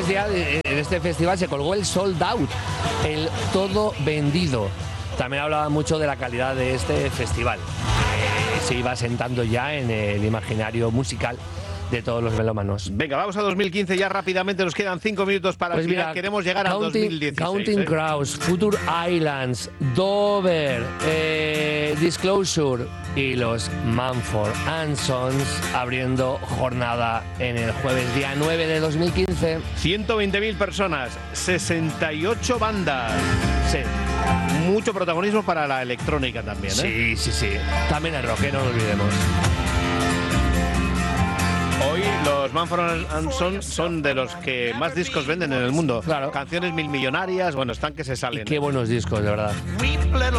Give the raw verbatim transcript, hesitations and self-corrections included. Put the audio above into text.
primeros días de, de este festival se colgó el sold out, el todo vendido. También hablaba mucho de la calidad de este festival. Eh, se iba sentando ya en el imaginario musical de todos los melómanos. Venga, vamos a dos mil quince ya rápidamente, nos quedan cinco minutos para Pues el final. mira, Queremos llegar a Counting, dos mil dieciséis. Counting ¿eh? Crows, Future Islands, Dover, eh, Disclosure y los Mumford and Sons abriendo jornada en el jueves día nueve de dos mil quince. ciento veinte mil personas, sesenta y ocho bandas. Sí. Mucho protagonismo para la electrónica también, ¿eh? Sí, sí, sí. También el rock, no lo olvidemos. Hoy los Mumford and Sons son de los que más discos venden en el mundo. Claro. Canciones mil millonarias, bueno, están que se salen. Y qué buenos discos, de verdad.